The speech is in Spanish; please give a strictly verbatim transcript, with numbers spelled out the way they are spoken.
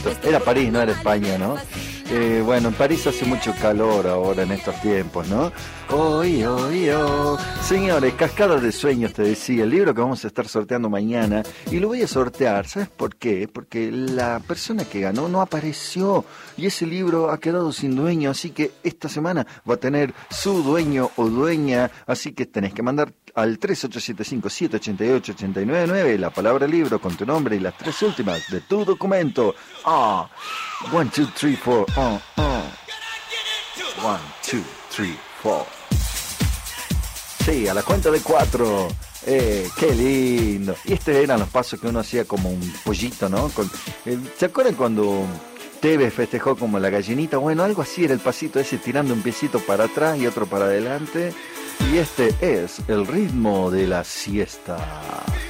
Era París, no era España, ¿no? Eh, bueno, en París hace mucho calor ahora en estos tiempos, ¿no? Oy, oy, oy. Señores, Cascada de Sueños, te decía, el libro que vamos a estar sorteando mañana. Y lo voy a sortear, ¿sabes por qué? Porque la persona que ganó no apareció. Y ese libro ha quedado sin dueño, así que esta semana va a tener su dueño o dueña. Así que tenés que mandar al tres ocho siete cinco, siete ocho ocho, ocho nueve nueve la palabra libro con tu nombre y las tres últimas de tu documento. Ah, one, two, three, four. Uh, uh. One, two, three, four. Sí, a la cuenta de cuatro. Eh, qué lindo. Y estos eran los pasos que uno hacía como un pollito, ¿no? Con, eh, ¿se acuerdan cuando Tevez festejó como la gallinita? Bueno, algo así era el pasito ese, tirando un piecito para atrás y otro para adelante. Y este es el ritmo de la siesta.